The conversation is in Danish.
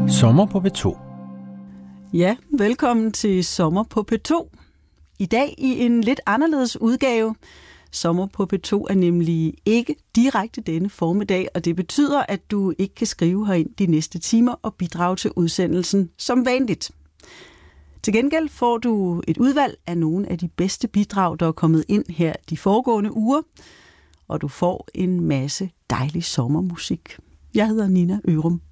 Sommer på P2. Ja, velkommen til Sommer på P2. I dag i en lidt anderledes udgave. Sommer på P2 er nemlig ikke direkte denne formiddag, og det betyder, at du ikke kan skrive herind de næste timer og bidrage til udsendelsen som vanligt. Til gengæld får du et udvalg af nogle af de bedste bidrag, der er kommet ind her de foregående uger, og du får en masse dejlig sommermusik. Jeg hedder Nina Ørum.